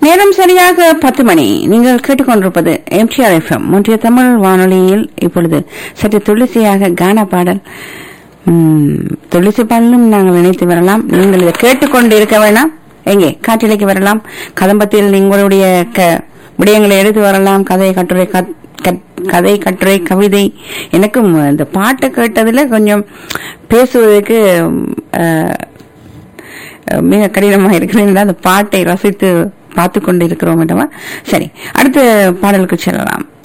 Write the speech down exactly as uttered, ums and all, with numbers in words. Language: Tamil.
நேரம் சரியாக பத்து மணி. நீங்கள் கேட்டுக்கொண்டிருப்பது எம்டிஆர் எஃப்எம் ஒன்றிய தமிழ் வானொலியில். இப்பொழுது சற்று துளசியாக கான பாடல். துளசி பாடலும் நாங்கள் நினைத்து வரலாம். நீங்கள் இதை கேட்டுக்கொண்டு இருக்க வேண்டாம், எங்கே காற்றிலைக்கு வரலாம். கதம்பத்தில் உங்களுடைய விடயங்களை எடுத்து வரலாம். கதை, கட்டுரை, கதை, கட்டுரை, கவிதை. எனக்கும் இந்த பாட்டை கேட்டதுல கொஞ்சம் பேசுவதற்கு மிக கடினமாக இருக்கிறது. அந்த பாட்டை ரசித்து பார்த்து கொண்டு இருக்கிறோம். சரி, அடுத்த பாடலுக்கு செல்லலாம்.